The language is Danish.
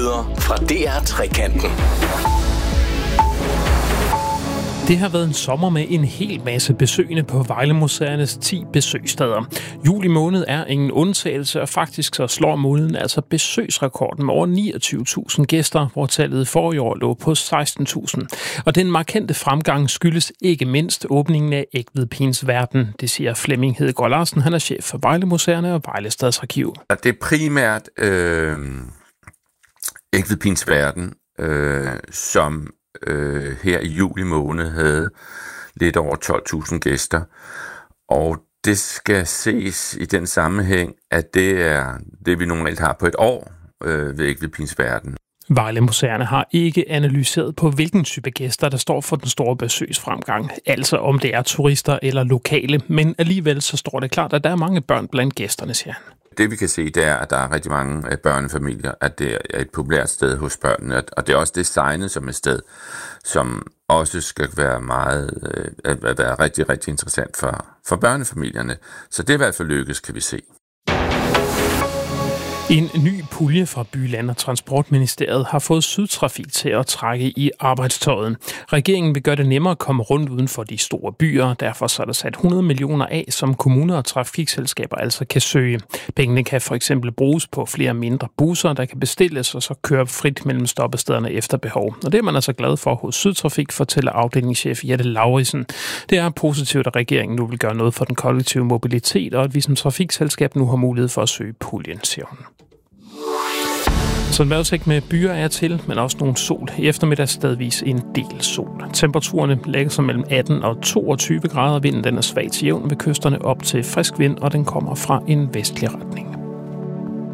Nyheder fra DR Trekanten. Det har været en sommer med en hel masse besøgende på Vejle-museernes 10 besøgssteder. Juli måned er ingen undtagelse, og faktisk så slår måneden altså besøgsrekorden med over 29.000 gæster, hvor tallet forrige år lå på 16.000. Og den markante fremgang skyldes ikke mindst åbningen af Egtvedpigens Verden. Det siger Flemming Hedegaard Larsen, han er chef for Vejle-museerne og Vejle Stadsarkiv. Det er primært Egtvedpigens Verden, som her i juli måned havde lidt over 12.000 gæster. Og det skal ses i den sammenhæng, at det er det, vi normalt har på et år ved Egtvedpigens Verden. Vejle-museerne har ikke analyseret på, hvilken type gæster, der står for den store besøgsfremgang. Altså om det er turister eller lokale, men alligevel så står det klart, at der er mange børn blandt gæsterne, siger han. Det vi kan se, det er, at der er rigtig mange børnefamilier, at det er et populært sted hos børnene, og det er også designet som et sted, som også skal være være rigtig, rigtig interessant for børnefamilierne. Så det er i hvert fald lykkes, kan vi se. En ny pulje fra By, Land og Transportministeriet har fået Sydtrafik til at trække i arbejdstøjet. Regeringen vil gøre det nemmere at komme rundt uden for de store byer, derfor så er der sat 100 millioner af, som kommuner og trafikselskaber altså kan søge. Pengene kan for eksempel bruges på flere mindre busser, der kan bestilles og så køre frit mellem stoppestederne efter behov. Og det er man altså glad for hos Sydtrafik, fortæller afdelingschef Jette Lauritsen. Det er positivt, at regeringen nu vil gøre noget for den kollektive mobilitet, og at vi som trafikselskab nu har mulighed for at søge puljen, siger hun. Så en vejrudsigt med byer er til, men også nogle sol. I eftermiddag stedvis en del sol. Temperaturerne lægger sig mellem 18 og 22 grader. Vinden den er svag til jævn ved kysterne op til frisk vind, og den kommer fra en vestlig retning.